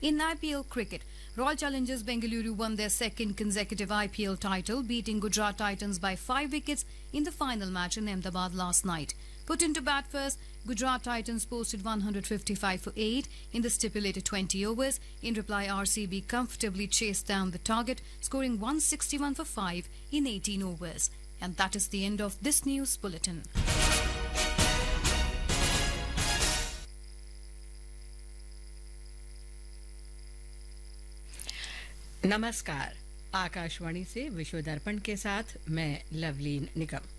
In IPL cricket, Royal Challengers Bengaluru won their second consecutive IPL title, beating Gujarat Titans by 5 wickets in the final match in Ahmedabad last night. Put into bat first, Gujarat Titans posted 155 for 8 in the stipulated 20 overs. In reply, RCB comfortably chased down the target, scoring 161 for 5 in 18 overs. And that is the end of this news bulletin. नमस्कार। आकाशवाणी से विश्व दर्पण के साथ मैं लवलीन निगम।